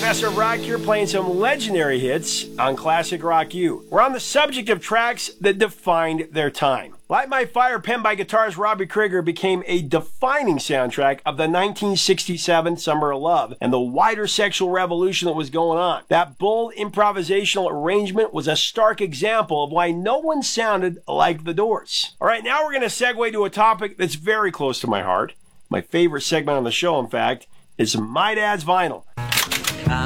Professor Rock here playing some legendary hits on Classic Rock U. We're on the subject of tracks that defined their time. Light My Fire, penned by guitarist Robbie Krieger, became a defining soundtrack of the 1967 Summer of Love and the wider sexual revolution that was going on. That bold improvisational arrangement was a stark example of why no one sounded like the Doors. All right, now we're going to segue to a topic that's very close to my heart. My favorite segment on the show, in fact, is My Dad's Vinyl.